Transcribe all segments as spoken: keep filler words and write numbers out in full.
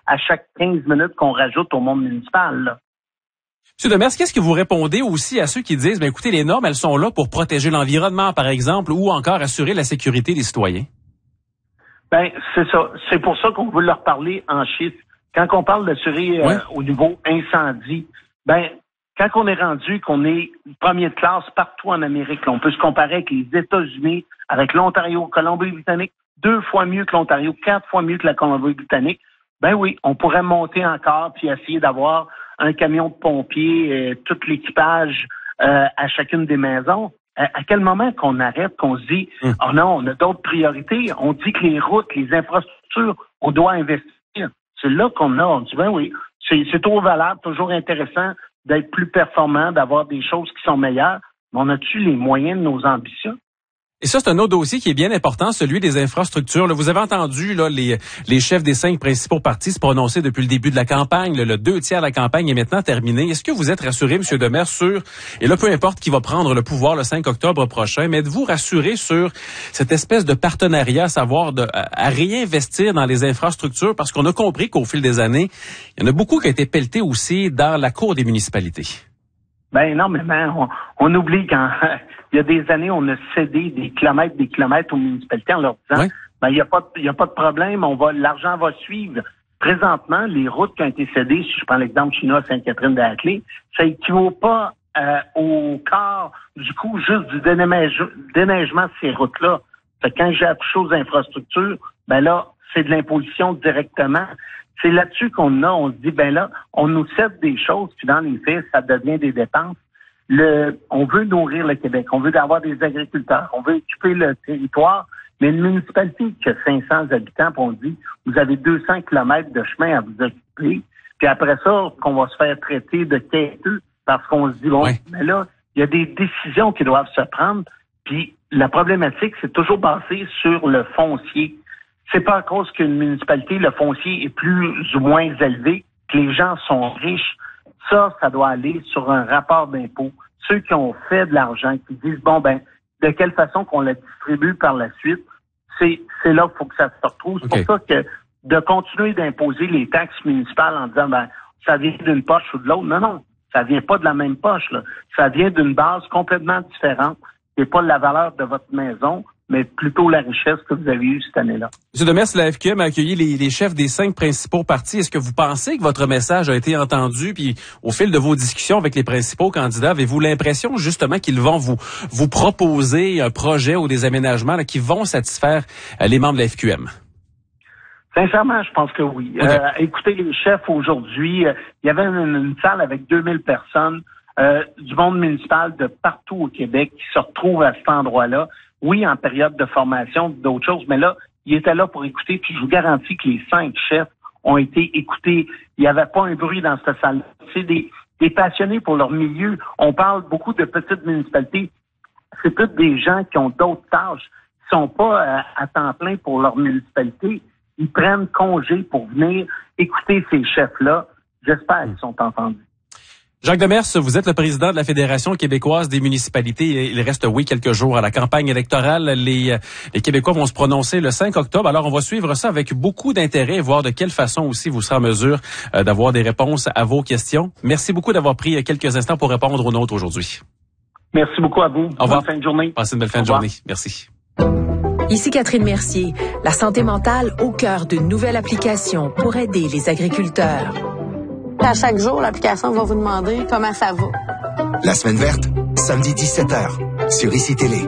à chaque quinze minutes qu'on rajoute au monde municipal, là. Monsieur Demers, qu'est-ce que vous répondez aussi à ceux qui disent, ben écoutez, les normes, elles sont là pour protéger l'environnement, par exemple, ou encore assurer la sécurité des citoyens? Ben, c'est ça. C'est pour ça qu'on veut leur parler en chiffres. Quand on parle d'assurer euh, ouais. au niveau incendie, ben, quand on est rendu qu'on est premier de classe partout en Amérique, là, on peut se comparer avec les États-Unis, avec l'Ontario, Colombie-Britannique, deux fois mieux que l'Ontario, quatre fois mieux que la Colombie-Britannique. Ben oui, on pourrait monter encore puis essayer d'avoir un camion de pompiers, euh, tout l'équipage euh, à chacune des maisons. À, à quel moment qu'on arrête, qu'on se dit « Oh non, on a d'autres priorités. » On dit que les routes, les infrastructures, on doit investir. C'est là qu'on a. On dit « Ben oui, c'est, c'est toujours valable, toujours intéressant d'être plus performant, d'avoir des choses qui sont meilleures. Mais on a-tu les moyens de nos ambitions? » Et ça, c'est un autre dossier qui est bien important, celui des infrastructures. Là, vous avez entendu là, les, les chefs des cinq principaux partis se prononcer depuis le début de la campagne. Le, le deux tiers de la campagne est maintenant terminé. Est-ce que vous êtes rassuré, M. Demers, sur, et là, peu importe qui va prendre le pouvoir le cinq octobre prochain, mais êtes-vous rassuré sur cette espèce de partenariat, à savoir de, à, à réinvestir dans les infrastructures? Parce qu'on a compris qu'au fil des années, il y en a beaucoup qui ont été pelletés aussi dans la cour des municipalités. Ben non, mais ben, on, on oublie quand il y a des années, on a cédé des kilomètres, des kilomètres aux municipalités en leur disant, oui. ben il y a pas, il y a pas de problème, on va, l'argent va suivre. Présentement, les routes qui ont été cédées, si je prends l'exemple chinois Sainte-Catherine-de-la-Clé, ça équivaut pas euh, au quart du coût juste du déneige, déneigement de ces routes-là. Fait que quand j'ai accouché aux infrastructures, ben là, c'est de l'imposition directement. C'est là-dessus qu'on a, on se dit, ben là, on nous cède des choses, puis dans les faits, ça devient des dépenses. Le, on veut nourrir le Québec, on veut avoir des agriculteurs, on veut occuper le territoire, mais une municipalité qui a cinq cents habitants, puis on dit, vous avez deux cents kilomètres de chemin à vous occuper, puis après ça, qu'on va se faire traiter de quêteux, parce qu'on se dit, bon, oui. mais là, il y a des décisions qui doivent se prendre, puis la problématique, c'est toujours basé sur le foncier. C'est pas à cause qu'une municipalité, le foncier est plus ou moins élevé, que les gens sont riches. Ça, ça doit aller sur un rapport d'impôt. Ceux qui ont fait de l'argent, qui disent, bon, ben, de quelle façon qu'on la distribue par la suite, c'est, c'est là qu'il faut que ça se retrouve. C'est okay. pour ça que de continuer d'imposer les taxes municipales en disant, ben, ça vient d'une poche ou de l'autre. Non, non, ça vient pas de la même poche, là. Ça vient d'une base complètement différente. C'est pas la valeur de votre maison, mais plutôt la richesse que vous avez eue cette année-là. M. Demers, la F Q M a accueilli les, les chefs des cinq principaux partis. Est-ce que vous pensez que votre message a été entendu? Puis, au fil de vos discussions avec les principaux candidats, avez-vous l'impression justement qu'ils vont vous vous proposer un projet ou des aménagements là, qui vont satisfaire euh, les membres de la F Q M? Sincèrement, je pense que oui. Okay. Euh, écoutez, les chefs aujourd'hui, euh, il y avait une, une salle avec deux mille personnes. Euh, du monde municipal de partout au Québec qui se retrouvent à cet endroit-là. Oui, en période de formation, d'autres choses, mais là, ils étaient là pour écouter, puis je vous garantis que les cinq chefs ont été écoutés. Il n'y avait pas un bruit dans cette salle. C'est des, des passionnés pour leur milieu. On parle beaucoup de petites municipalités. C'est toutes des gens qui ont d'autres tâches, qui sont pas euh, à temps plein pour leur municipalité. Ils prennent congé pour venir écouter ces chefs-là. J'espère qu'ils sont entendus. Jacques Demers, vous êtes le président de la Fédération québécoise des municipalités. Il reste, oui, quelques jours à la campagne électorale. Les, les Québécois vont se prononcer le cinq octobre. Alors, on va suivre ça avec beaucoup d'intérêt et voir de quelle façon aussi vous serez en mesure euh, d'avoir des réponses à vos questions. Merci beaucoup d'avoir pris quelques instants pour répondre aux nôtres aujourd'hui. Merci beaucoup à vous. Au revoir. Bonne fin de journée. Passez une belle fin de journée. Merci. Ici Catherine Mercier. La santé mentale au cœur d'une nouvelle application pour aider les agriculteurs. À chaque jour, l'application va vous demander comment ça va. La semaine verte, samedi dix-sept heures, sur I C Télé.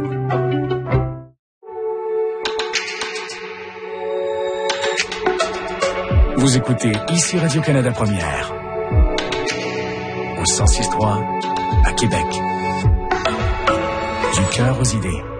Vous écoutez ici Radio-Canada Première. Au cent six trois, à Québec. Du cœur aux idées.